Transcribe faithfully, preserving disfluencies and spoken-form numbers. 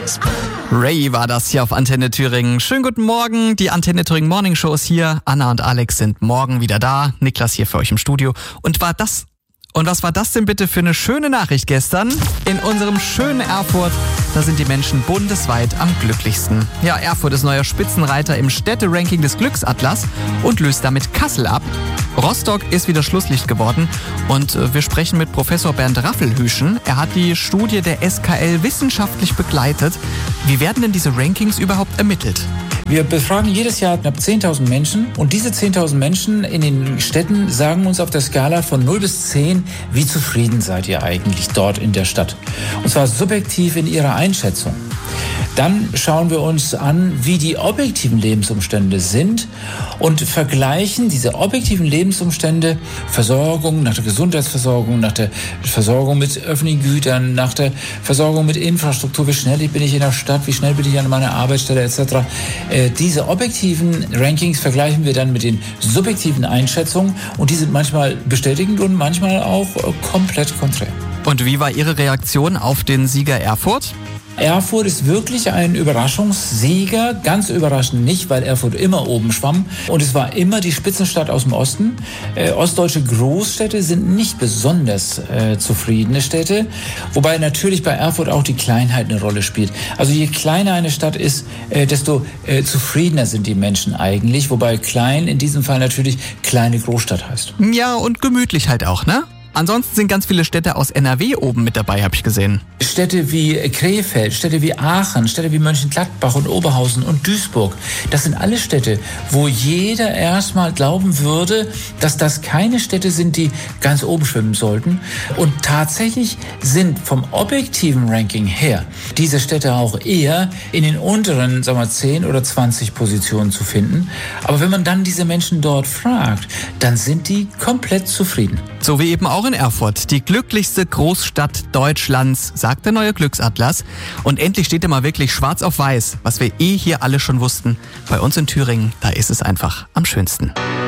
Ray war das hier auf Antenne Thüringen. Schönen guten Morgen, die Antenne Thüringen Morning Show ist hier. Anna und Alex sind morgen wieder da. Niklas hier für euch im Studio. Und war das Und was war das denn bitte für eine schöne Nachricht gestern? In unserem schönen Erfurt, da sind die Menschen bundesweit am glücklichsten. Ja, Erfurt ist neuer Spitzenreiter im Städteranking des Glücksatlas und löst damit Kassel ab. Rostock ist wieder Schlusslicht geworden und wir sprechen mit Professor Bernd Raffelhüschen. Er hat die Studie der S K L wissenschaftlich begleitet. Wie werden denn diese Rankings überhaupt ermittelt? Wir befragen jedes Jahr knapp zehntausend Menschen und diese zehntausend Menschen in den Städten sagen uns auf der Skala von null bis zehn, wie zufrieden seid ihr eigentlich dort in der Stadt. Und zwar subjektiv in ihrer Einschätzung. Dann schauen wir uns an, wie die objektiven Lebensumstände sind und vergleichen diese objektiven Lebensumstände, Versorgung, nach der Gesundheitsversorgung, nach der Versorgung mit öffentlichen Gütern, nach der Versorgung mit Infrastruktur, wie schnell bin ich in der Stadt, wie schnell bin ich an meiner Arbeitsstelle et cetera. Äh, diese objektiven Rankings vergleichen wir dann mit den subjektiven Einschätzungen und die sind manchmal bestätigend und manchmal auch äh, komplett konträr. Und wie war Ihre Reaktion auf den Sieger Erfurt? Erfurt ist wirklich ein Überraschungssieger, ganz überraschend nicht, weil Erfurt immer oben schwamm und es war immer die Spitzenstadt aus dem Osten. Äh, ostdeutsche Großstädte sind nicht besonders äh, zufriedene Städte, wobei natürlich bei Erfurt auch die Kleinheit eine Rolle spielt. Also je kleiner eine Stadt ist, äh, desto äh, zufriedener sind die Menschen eigentlich, wobei klein in diesem Fall natürlich kleine Großstadt heißt. Ja, und gemütlich halt auch, ne? Ansonsten sind ganz viele Städte aus N R W oben mit dabei, habe ich gesehen. Städte wie Krefeld, Städte wie Aachen, Städte wie Mönchengladbach und Oberhausen und Duisburg. Das sind alle Städte, wo jeder erstmal glauben würde, dass das keine Städte sind, die ganz oben schwimmen sollten. Und tatsächlich sind vom objektiven Ranking her diese Städte auch eher in den unteren, sagen wir, zehn oder zwanzig Positionen zu finden. Aber wenn man dann diese Menschen dort fragt, dann sind die komplett zufrieden. So wie eben auch in Erfurt, die glücklichste Großstadt Deutschlands, sagt der neue Glücksatlas. Und endlich steht ja mal wirklich schwarz auf weiß, was wir eh hier alle schon wussten. Bei uns in Thüringen, da ist es einfach am schönsten.